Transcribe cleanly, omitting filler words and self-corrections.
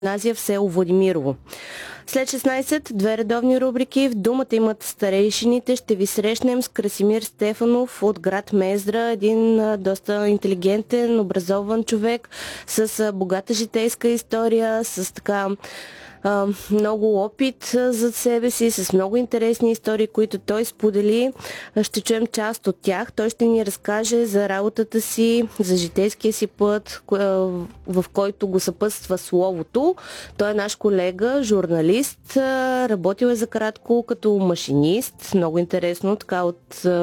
гимназия в село Владимирово. След 16, две редовни рубрики. В думата имат старейшините. Ще ви срещнем с Красимир Стефанов от град Мездра. Един доста интелигентен, образован човек с богата житейска история, с така много опит зад себе си, с много интересни истории, които той сподели. Ще чуем част от тях. Той ще ни разкаже за работата си, за житейския си път, в който го съпътства словото. Той е наш колега, журналист. Работил е за кратко като машинист. Много интересно, така от